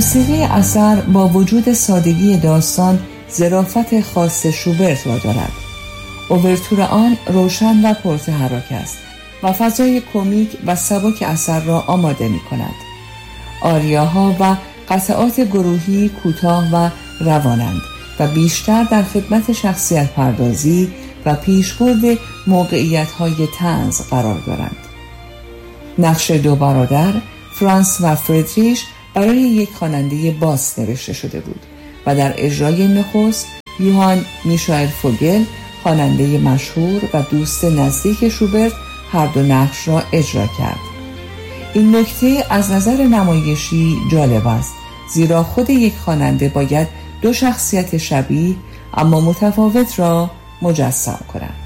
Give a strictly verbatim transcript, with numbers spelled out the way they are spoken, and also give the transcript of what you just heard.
موسیقی اثر با وجود سادگی داستان ظرافت خاص شوبرت را دارد. اوورتور آن روشن و پرتحرک است و فضای کمیک و سبک اثر را آماده می کند. آریاها و قطعات گروهی کوتاه و روانند و بیشتر در خدمت شخصیت پردازی و پیشبرد موقعیت‌های طنز قرار دارند. نقش دو برادر، فرانس و فردریش، برای یک خواننده باس نوشته شده بود و در اجرای نخست یوهان میشائل فوگل، خواننده مشهور و دوست نزدیک شوبرت، هر دو نقش را اجرا کرد. این نکته از نظر نمایشی جالب است، زیرا خود یک خواننده باید دو شخصیت شبیه اما متفاوت را مجسم کند.